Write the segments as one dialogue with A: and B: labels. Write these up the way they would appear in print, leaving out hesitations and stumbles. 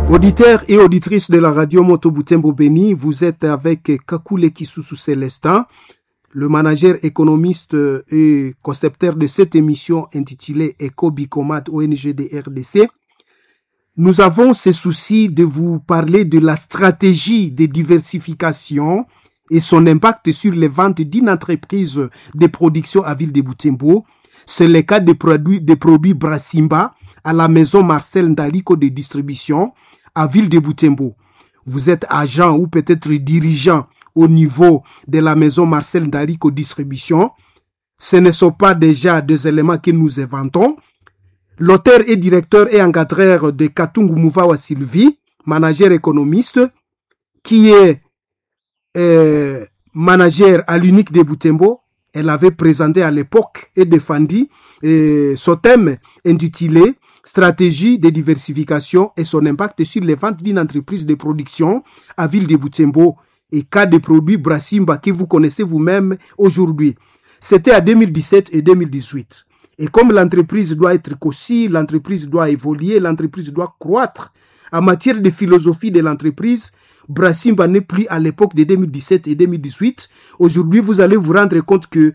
A: Auditeurs et auditrices de la radio Moto Butembo Beni, vous êtes avec Kakule Kisusu Célestin, le manager économiste et concepteur de cette émission intitulée Eco Bicomat ONG de RDC. Nous avons ce souci de vous parler de la stratégie de diversification et son impact sur les ventes d'une entreprise de production à Ville de Butembo. C'est le cas des produits Brassimba à la maison Marcel Ndaliko de distribution à Ville de Butembo. Vous êtes agent ou peut-être dirigeant au niveau de la maison Marcel Ndaliko distribution. Ce ne sont pas déjà des éléments que nous inventons. L'auteur et directeur et encadreur de Katungu Muvawa Sylvie, manager économiste, qui est manager à l'unique de Butembo. Elle avait présenté à l'époque et défendu son thème intitulé Stratégie de diversification et son impact sur les ventes d'une entreprise de production à Ville de Butembo et cas de produits Brassimba que vous connaissez vous-même aujourd'hui. C'était à 2017 et 2018. Et comme l'entreprise doit être cossie, l'entreprise doit évoluer, l'entreprise doit croître, en matière de philosophie de l'entreprise, Brassimba n'est plus à l'époque de 2017 et 2018. Aujourd'hui, vous allez vous rendre compte qu'il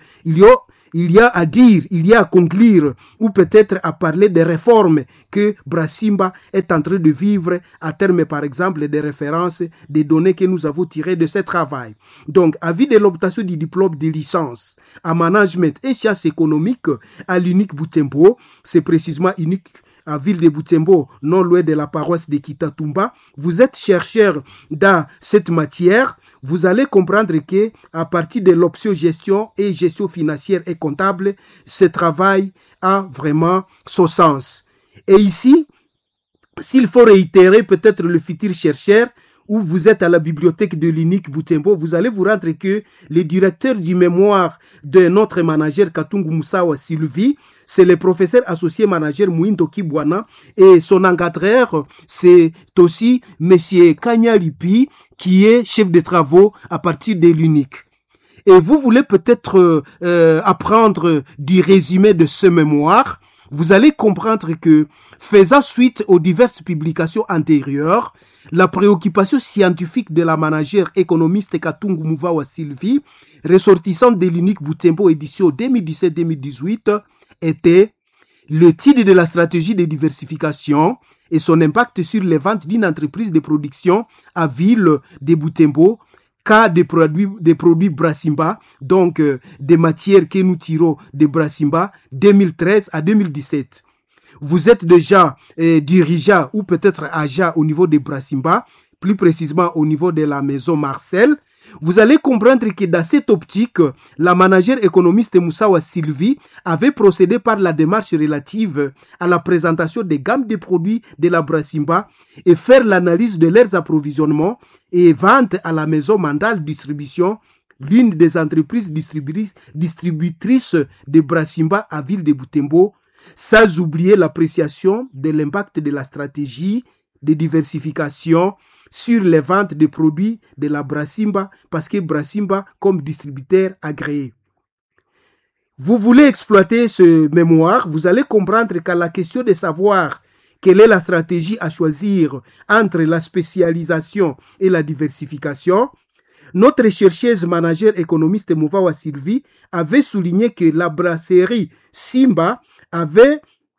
A: y a à dire, il y a à conclure ou peut-être à parler des réformes que Brassimba est en train de vivre à terme, par exemple, des références, des données que nous avons tirées de ce travail. Donc, avis de l'obtention du diplôme de licence en management et sciences économiques à l'unique Butembo, c'est précisément unique à Ville de Butembo, non loin de la paroisse de Kitatumba. Vous êtes chercheur dans cette matière. Vous allez comprendre que à partir de l'option gestion et gestion financière et comptable, ce travail a vraiment son sens. Et ici, s'il faut réitérer peut-être le futur chercheur, où vous êtes à la bibliothèque de l'unique Butembo, vous allez vous rendre que le directeur du mémoire de notre manager Katungu Musawa Sylvie, c'est le professeur associé manager Mouindo Kibwana et son encadreur, c'est aussi monsieur Kanya Lipi qui est chef de travaux à partir de l'unique. Et vous voulez peut-être apprendre du résumé de ce mémoire. Vous allez comprendre que, faisant suite aux diverses publications antérieures, la préoccupation scientifique de la manager économiste Katungu Muvawa Sylvie, ressortissant de l'unique Butembo édition 2017-2018, était le titre de la stratégie de diversification et son impact sur les ventes d'une entreprise de production à Ville de Butembo, cas des produits Brassimba, donc des matières que nous tirons de Brassimba 2013 à 2017. Vous êtes déjà dirigeant ou peut-être agent au niveau de Brassimba, plus précisément au niveau de la maison Marcel. Vous allez comprendre que dans cette optique, la manager économiste Musawa Sylvie avait procédé par la démarche relative à la présentation des gammes de produits de la Brassimba et faire l'analyse de leurs approvisionnements et ventes à la maison Mandal Distribution, l'une des entreprises distributrices de Brassimba à Ville de Butembo, sans oublier l'appréciation de l'impact de la stratégie de diversification sur les ventes de produits de la Brassimba, parce que Brassimba comme distributeur agréé. Vous voulez exploiter ce mémoire, vous allez comprendre qu'à la question de savoir quelle est la stratégie à choisir entre la spécialisation et la diversification, notre chercheuse manager économiste Muvawa Sylvie avait souligné que la brasserie Simba avait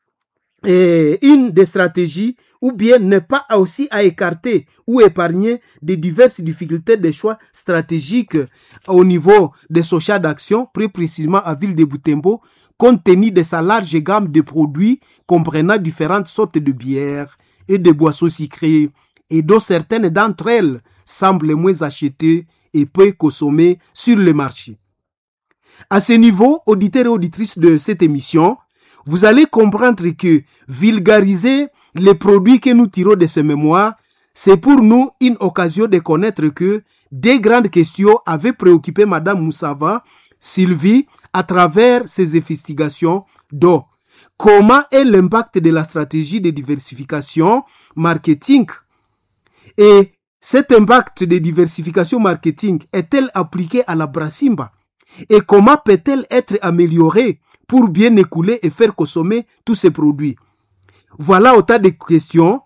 A: une des stratégies ou bien n'est pas aussi à écarter ou épargner des diverses difficultés de choix stratégiques au niveau de son champ d'action, plus précisément à Ville de Butembo, compte tenu de sa large gamme de produits comprenant différentes sortes de bières et de boissons sucrées, et dont certaines d'entre elles semblent moins achetées et peu consommées sur le marché. À ce niveau, auditeurs et auditrices de cette émission, vous allez comprendre que vulgariser les produits que nous tirons de ce mémoire, c'est pour nous une occasion de connaître que des grandes questions avaient préoccupé Madame Musawa Sylvie à travers ses investigations, dont comment est l'impact de la stratégie de diversification marketing et cet impact de diversification marketing est-elle appliquée à la Brassimba et comment peut-elle être améliorée pour bien écouler et faire consommer tous ces produits. Voilà autant de questions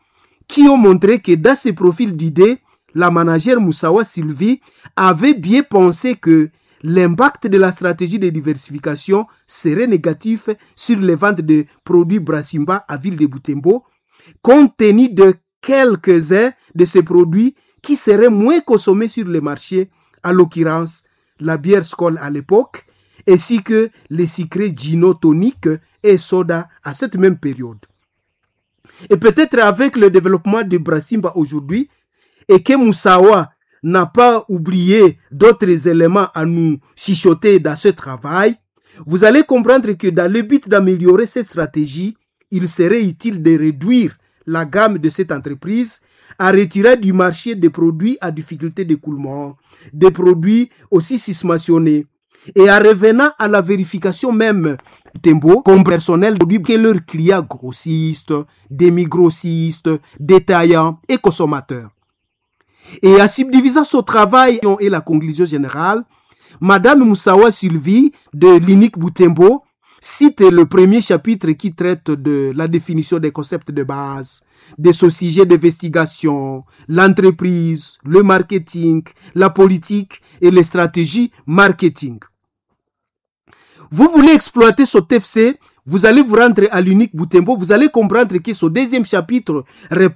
A: qui ont montré que dans ce profil d'idées, la manager Moussawa Sylvie avait bien pensé que l'impact de la stratégie de diversification serait négatif sur les ventes de produits Brassimba à Ville de Butembo, compte tenu de quelques-uns de ces produits qui seraient moins consommés sur le marché, à l'occurrence la bière Skol à l'époque, ainsi que les sucrés Gino tonique et soda à cette même période. Et peut-être avec le développement de Brassimba aujourd'hui, et que Moussawa n'a pas oublié d'autres éléments à nous chuchoter dans ce travail, vous allez comprendre que dans le but d'améliorer cette stratégie, il serait utile de réduire la gamme de cette entreprise en retirant du marché des produits à difficulté d'écoulement, des produits aussi susmentionnés, et en revenant à la vérification même Tembo comme personnel produit que leurs clients grossistes, demi-grossistes, détaillants et consommateurs. Et en subdivisant son travail et la conclusion générale, Madame Moussawa Sylvie de l'INIC Butembo cite le premier chapitre qui traite de la définition des concepts de base, de ce sujet d'investigation, l'entreprise, le marketing, la politique et les stratégies marketing. Vous voulez exploiter ce TFC, vous allez vous rendre à l'UNIC Butembo, vous allez comprendre que ce deuxième chapitre répond